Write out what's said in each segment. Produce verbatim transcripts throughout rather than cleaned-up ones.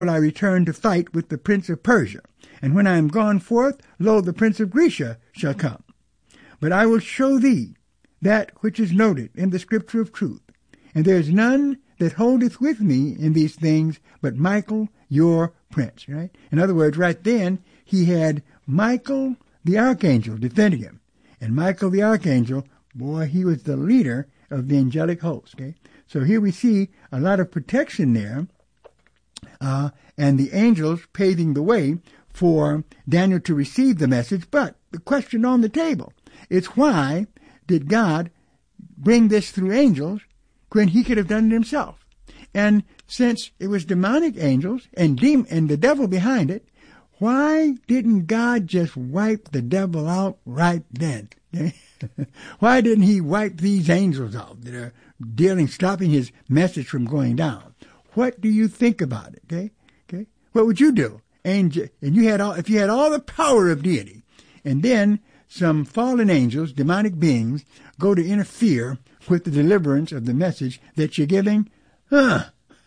will I return to fight with the prince of Persia. And when I am gone forth, lo, the prince of Grecia shall come. But I will show thee that which is noted in the scripture of truth. And there is none that holdeth with me in these things but Michael, your prince. Right? In other words, right then, he had Michael the archangel defending him. And Michael the archangel, boy, he was the leader of the angelic host. Okay? So here we see a lot of protection there, uh, and the angels paving the way for Daniel to receive the message. But the question on the table is, why did God bring this through angels when he could have done it himself? And since it was demonic angels and dem- and the devil behind it, why didn't God just wipe the devil out right then? Why didn't he wipe these angels out that are dealing, stopping his message from going down? What do you think about it? Okay, okay. What would you do? Angel, and you had all, if you had all the power of deity, and then some fallen angels, demonic beings, go to interfere with the deliverance of the message that you're giving, huh?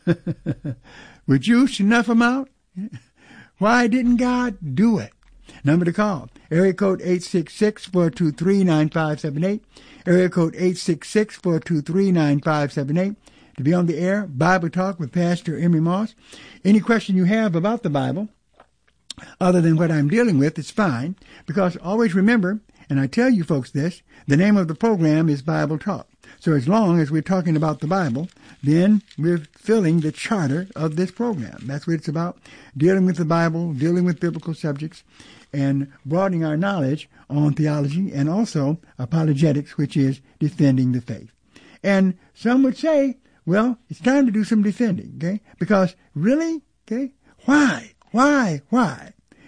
Would you snuff them out? Why didn't God do it? Number to call, area code eight six six, four two three, nine five seven eight, area code eight six six, four two three, nine five seven eight. To be on the air, Bible Talk with Pastor Emery Moss. Any question you have about the Bible, other than what I'm dealing with, it's fine, because always remember, and I tell you folks this, the name of the program is Bible Talk. So as long as we're talking about the Bible, then we're filling the charter of this program. That's what it's about, dealing with the Bible, dealing with biblical subjects, and broadening our knowledge on theology and also apologetics, which is defending the faith. And some would say, well, it's time to do some defending, okay? Because really, okay, why? Why? Why?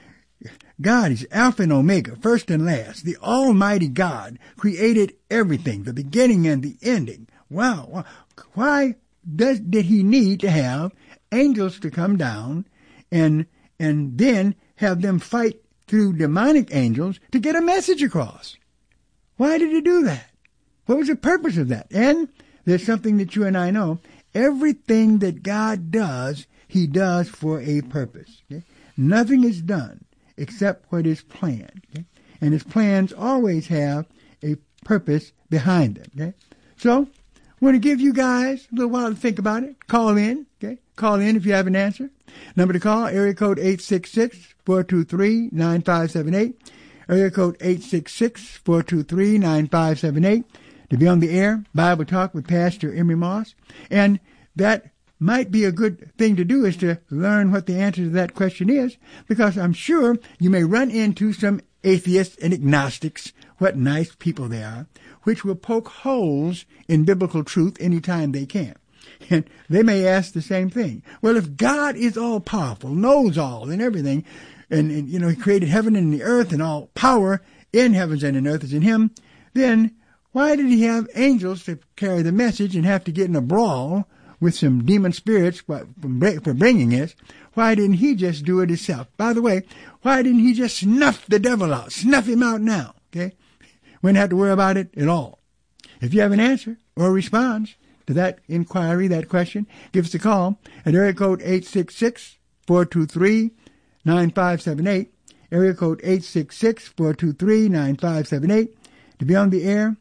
God is Alpha and Omega, first and last. The Almighty God created everything, the beginning and the ending. Wow. Why does, did he need to have angels to come down and, and then have them fight through demonic angels to get a message across? Why did he do that? What was the purpose of that? And there's something that you and I know. Everything that God does, he does for a purpose. Okay? Nothing is done except what is planned. Okay? And his plans always have a purpose behind them. Okay? So, I want to give you guys a little while to think about it. Call in. Okay? Call in if you have an answer. Number to call, area code eight six six, four two three, nine five seven eight. Area code eight six six, four two three, nine five seven eight. To be on the air, Bible Talk with Pastor Emery Moss. And that might be a good thing to do, is to learn what the answer to that question is, because I'm sure you may run into some atheists and agnostics, what nice people they are, which will poke holes in biblical truth anytime they can. And they may ask the same thing. Well, if God is all-powerful, knows all and everything, and, and, you know, he created heaven and the earth, and all power in heavens and in earth is in him, then why did he have angels to carry the message and have to get in a brawl with some demon spirits for bringing it? Why didn't he just do it himself? By the way, why didn't he just snuff the devil out? Snuff him out now, okay? Wouldn't have to worry about it at all. If you have an answer or a response to that inquiry, that question, give us a call at area code eight six six, four two three, nine five seven eight, area code eight six six, four two three, nine five seven eight. To be on the air,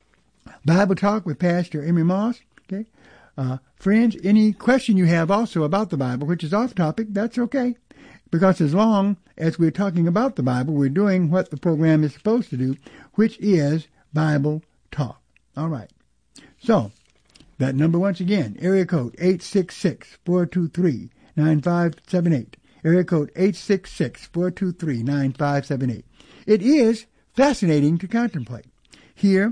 Bible Talk with Pastor Emery Moss. Okay, uh, friends, any question you have also about the Bible, which is off topic, that's okay. Because as long as we're talking about the Bible, we're doing what the program is supposed to do, which is Bible Talk. All right. So, that number once again, area code eight six six, four two three, nine five seven eight. Area code eight six six, four two three, nine five seven eight. It is fascinating to contemplate. Here,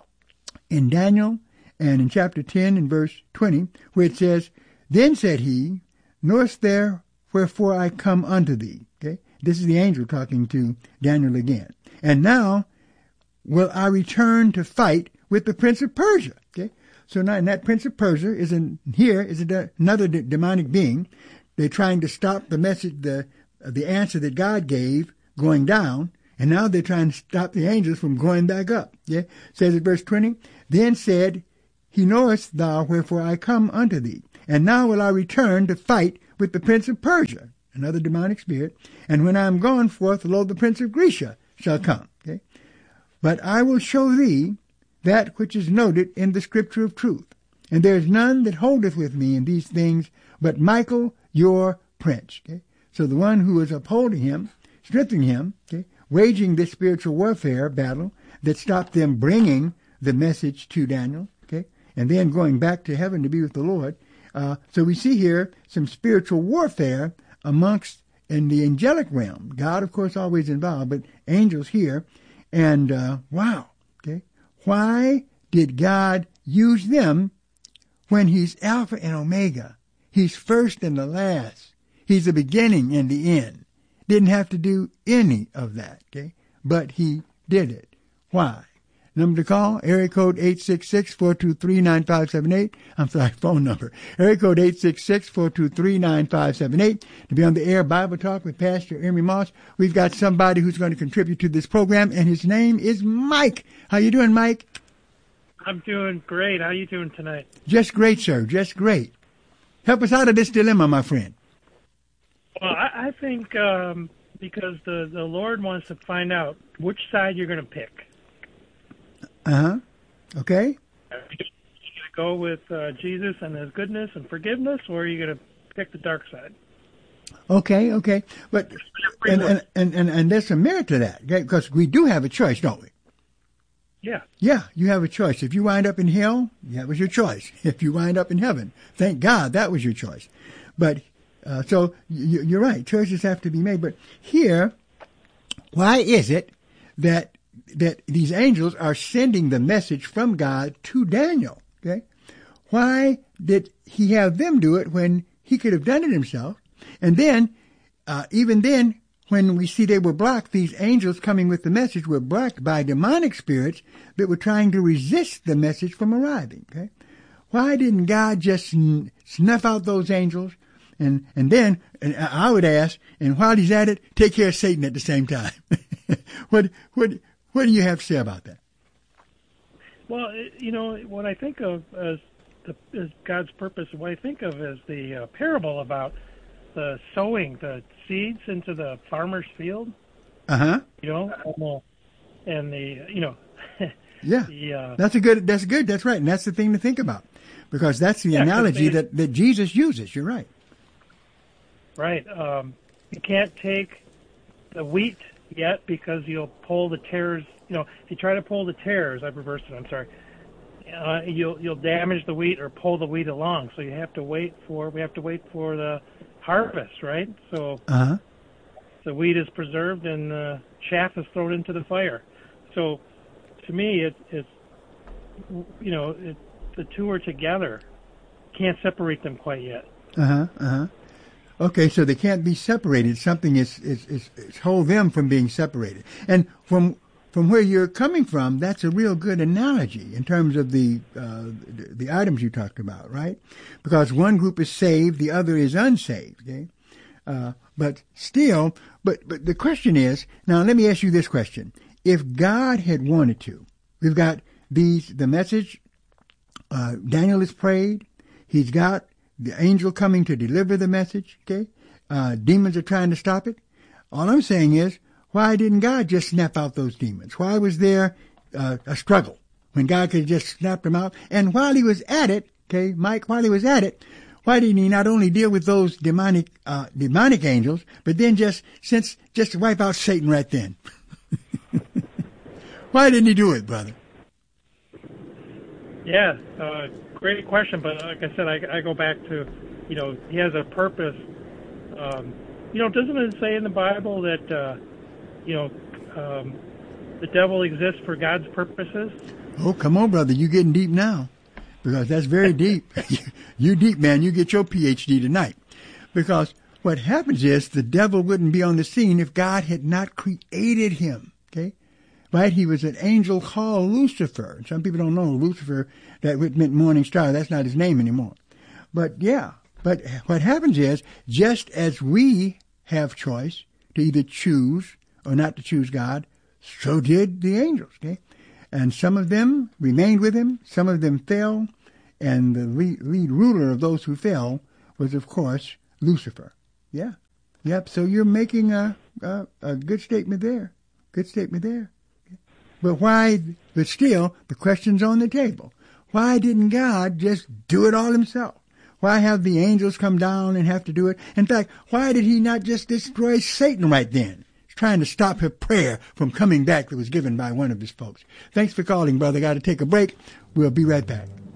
in Daniel and in chapter ten and verse twenty, where it says, Then said he, Knowest thou wherefore I come unto thee? Okay, this is the angel talking to Daniel again. And now will I return to fight with the prince of Persia. Okay, so now and that prince of Persia is in here is a, another de- demonic being. They're trying to stop the message, the the answer that God gave going down. And now they're trying to stop the angels from going back up. Yeah, says in verse twenty, Then said he, Knowest thou wherefore I come unto thee? And now will I return to fight with the prince of Persia, another demonic spirit. And when I am gone forth, lo, the prince of Grecia shall come. Okay? But I will show thee that which is noted in the scripture of truth. And there is none that holdeth with me in these things, but Michael, your prince. Okay? So the one who is upholding him, strengthening him, okay, waging this spiritual warfare battle that stopped them bringing the message to Daniel, okay, and then going back to heaven to be with the Lord. Uh, so we see here some spiritual warfare amongst in the angelic realm. God, of course, always involved, but angels here. And uh, wow, okay, why did God use them when he's Alpha and Omega? He's first and the last. He's the beginning and the end. Didn't have to do any of that, okay? But he did it. Why? Number to call, area code eight six six, four two three, nine five seven eight. I'm sorry, phone number. Area code eight six six, four two three, nine five seven eight. To be on the air Bible Talk with Pastor Emery Moss, we've got somebody who's going to contribute to this program, and his name is Mike. How you doing, Mike? I'm doing great. How you doing tonight? Just great, sir. Just great. Help us out of this dilemma, my friend. Well, I, I think um, because the, the Lord wants to find out which side you're going to pick. Uh-huh. Okay. Are you going to go with uh, Jesus and his goodness and forgiveness, or are you going to pick the dark side? Okay, okay. But and, and, and, and, and there's some merit to that, okay? Because we do have a choice, don't we? Yeah. Yeah, you have a choice. If you wind up in hell, that was your choice. If you wind up in heaven, thank God that was your choice. But uh, so you, you're right. Choices have to be made. But here, why is it that that these angels are sending the message from God to Daniel? Okay, why did he have them do it when he could have done it himself? And then, uh, even then, when we see they were blocked, these angels coming with the message were blocked by demonic spirits that were trying to resist the message from arriving. Okay, why didn't God just sn- snuff out those angels? And and then and I would ask, and while he's at it, take care of Satan at the same time. what what what do you have to say about that? Well, you know, what I think of as, the, as God's purpose, what I think of as the uh, parable about the sowing the seeds into the farmer's field. Uh-huh. You know, and the, and the you know. yeah, the, uh, that's a good, that's good, that's right. And that's the thing to think about. Because that's the yeah, analogy they, that, that Jesus uses. You're right. Right. Um, you can't take the wheat yet because you'll pull the tares. You know, if you try to pull the tares, I reversed it, I'm sorry. Uh, you'll you'll damage the wheat or pull the wheat along. So you have to wait for, we have to wait for the harvest, right? So uh-huh. the wheat is preserved and the chaff is thrown into the fire. So to me, it, it's, you know, it, the two are together. Can't separate them quite yet. Uh-huh, uh-huh. Okay, so they can't be separated. Something is, is, is, is hold them from being separated. And from from where you're coming from, that's a real good analogy in terms of the, uh, the the items you talked about, right? Because one group is saved, the other is unsaved, okay? Uh, but still, but, but the question is, now let me ask you this question. If God had wanted to, we've got these, the message, uh, Daniel has prayed, he's got the angel coming to deliver the message, okay? Uh, demons are trying to stop it. All I'm saying is, why didn't God just snap out those demons? Why was there uh, a struggle when God could have just snap them out? And while he was at it, okay, Mike, while he was at it, why didn't he not only deal with those demonic uh, demonic angels, but then just since just wipe out Satan right then? Why didn't he do it, brother? Yeah, uh, great question. But like I said, I, I go back to, you know, he has a purpose. Um, you know, doesn't it say in the Bible that, uh, you know, um, the devil exists for God's purposes? Oh, come on, brother. You're getting deep now. Because that's very deep. You're deep, man. You get your P H D tonight. Because what happens is the devil wouldn't be on the scene if God had not created him. Okay? Right? He was an angel called Lucifer. And some people don't know Lucifer, that meant morning star. That's not his name anymore. But yeah. But what happens is, just as we have choice to either choose or not to choose God, so did the angels. Okay? And some of them remained with him, some of them fell, and the lead, lead ruler of those who fell was, of course, Lucifer. Yeah. Yep. So you're making a, a, a good statement there. Good statement there. But why, but still, the question's on the table. Why didn't God just do it all himself? Why have the angels come down and have to do it? In fact, why did he not just destroy Satan right then? He's trying to stop a prayer from coming back that was given by one of his folks. Thanks for calling, brother. Got to take a break. We'll be right back.